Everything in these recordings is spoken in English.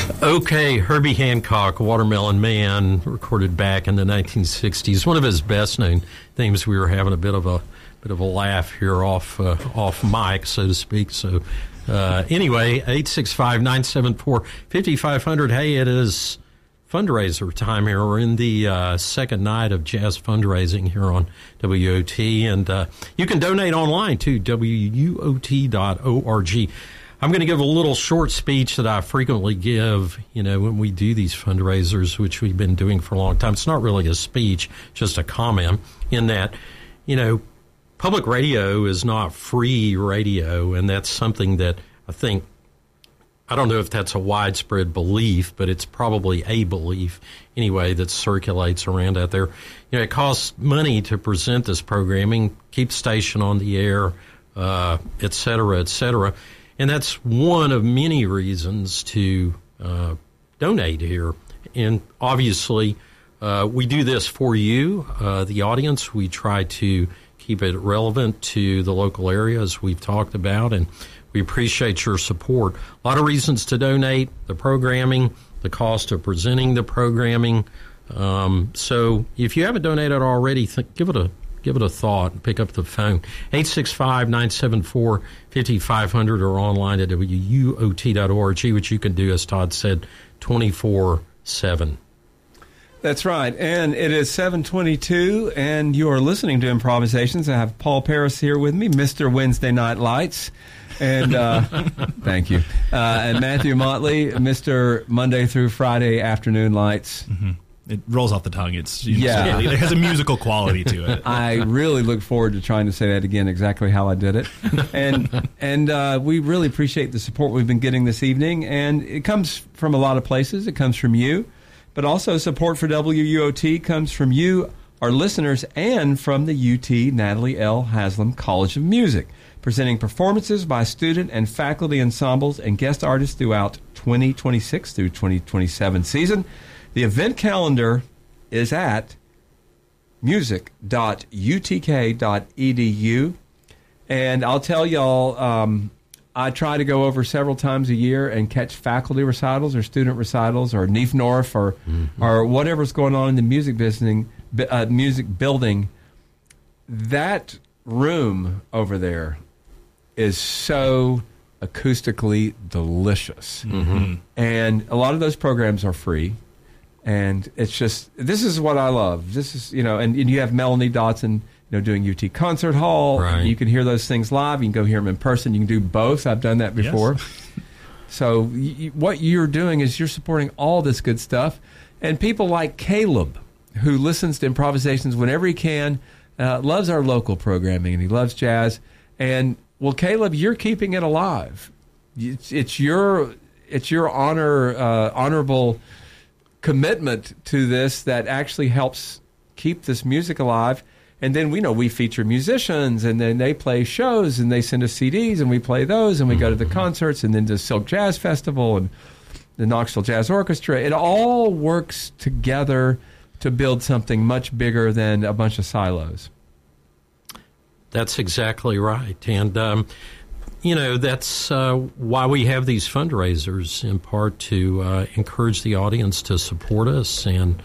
Okay, Herbie Hancock, Watermelon Man, recorded back in the 1960s. One of his best-known themes. We were having a bit of a laugh here off mic, so to speak. So anyway, 865-974-5500. Hey, it is fundraiser time here. We're in the second night of jazz fundraising here on WOT, and you can donate online to WUOT.org. I'm going to give a little short speech that I frequently give, when we do these fundraisers, which we've been doing for a long time. It's not really a speech, just a comment in that, public radio is not free radio, and that's something that I don't know if that's a widespread belief, but it's probably a belief anyway that circulates around out there. It costs money to present this programming, keep the station on the air, et cetera, et cetera. And that's one of many reasons to donate here. And obviously, we do this for you, the audience. We try to keep it relevant to the local area, as we've talked about, and we appreciate your support. A lot of reasons to donate: the programming, the cost of presenting the programming. So if you haven't donated already, give it a thought and pick up the phone. 865-974-5500 or online at WUOT.org, which you can do, as Todd said, 24/7. That's right. And it is 7:22, and you are listening to Improvisations. I have Paul Paris here with me, Mr. Wednesday Night Lights. And thank you. And Matthew Motley, Mr. Monday through Friday Afternoon Lights. Mm-hmm. It rolls off the tongue. It has a musical quality to it. I really look forward to trying to say that again exactly how I did it. And we really appreciate the support we've been getting this evening. And it comes from a lot of places. It comes from you. But also support for WUOT comes from you, our listeners, and from the UT Natalie L. Haslam College of Music, presenting performances by student and faculty ensembles and guest artists throughout 2026 through 2027 season. The event calendar is at music.utk.edu. And I'll tell y'all, I try to go over several times a year and catch faculty recitals or student recitals or NEFNORF or whatever's going on in the music building. That room over there is so acoustically delicious. Mm-hmm. And a lot of those programs are free. And it's just, this is what I love. This is, and you have Melanie Dotson, doing UT Concert Hall. Right. You can hear those things live. You can go hear them in person. You can do both. I've done that before. Yes. So what you're doing is you're supporting all this good stuff. And people like Caleb, who listens to Improvisations whenever he can, loves our local programming, and he loves jazz. And, well, Caleb, you're keeping it alive. It's your honorable commitment to this that actually helps keep this music alive. And then we feature musicians, and then they play shows, and they send us CDs, and we play those, and we go to the concerts, and then the Silk Jazz Festival and the Knoxville Jazz Orchestra. It all works together to build something much bigger than a bunch of silos. That's exactly right. And, that's why we have these fundraisers, in part to encourage the audience to support us. And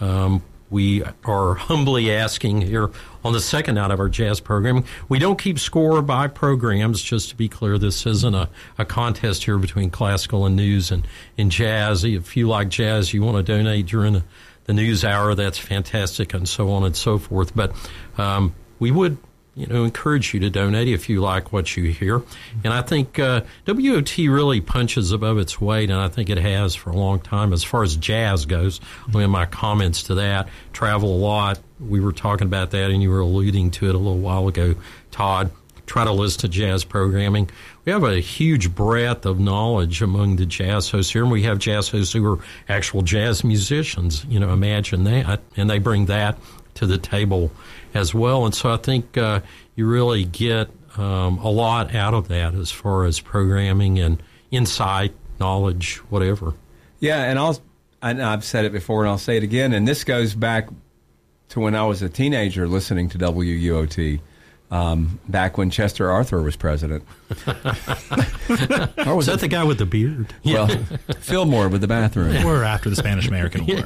we are humbly asking here on the second night of our jazz programming. We don't keep score by programs, just to be clear. This isn't a contest here between classical and news and jazz. If you like jazz, you want to donate during the news hour, that's fantastic, and so on and so forth. But we would encourage you to donate if you like what you hear. And I think WOT really punches above its weight, and I think it has for a long time as far as jazz goes. In my comments to that, travel a lot. We were talking about that, and you were alluding to it a little while ago, Todd. Try to listen to jazz programming. We have a huge breadth of knowledge among the jazz hosts here, and we have jazz hosts who are actual jazz musicians. Imagine that. And they bring that to the table as well. And so I think you really get a lot out of that as far as programming and insight, knowledge, whatever. Yeah, and I've said it before, and I'll say it again, and this goes back to when I was a teenager listening to WUOT. back when Chester Arthur was president. Is that the guy with the beard? Well, Fillmore with the bathroom. Or after the Spanish-American War.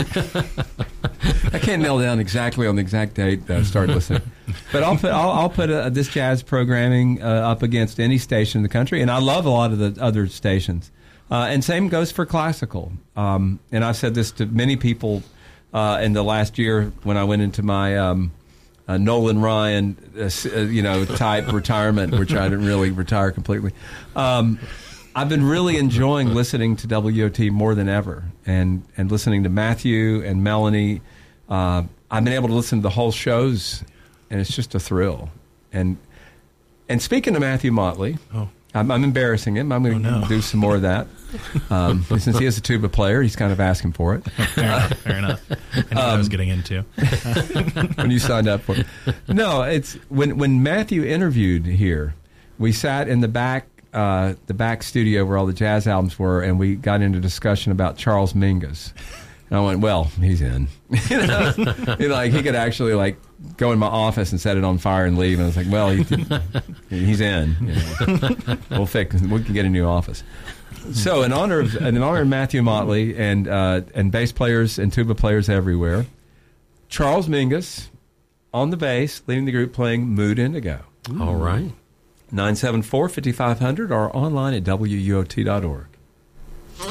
I can't nail down exactly on the exact date that I started listening. But I'll put this jazz programming up against any station in the country, and I love a lot of the other stations. And same goes for classical. And I've said this to many people in the last year when I went into my Nolan Ryan, type retirement, which I didn't really retire completely. I've been really enjoying listening to WOT more than ever, and listening to Matthew and Melanie. I've been able to listen to the whole shows, and it's just a thrill. And speaking of Matthew Motley, I'm embarrassing him. I'm going to do some more of that. Since he is a tuba player, he's kind of asking for it. Fair enough. I knew what I was getting into. When you signed up for it. No, it's when Matthew interviewed here, we sat in the back studio where all the jazz albums were, and we got into discussion about Charles Mingus. And I went, well, he's in. He could actually go in my office and set it on fire and leave. And I was like, well, he's in. We'll can get a new office. So in honor of Matthew Motley and bass players and tuba players everywhere, Charles Mingus on the bass, leading the group, playing Mood Indigo. All right. 974-5500 or online at WUOT.org.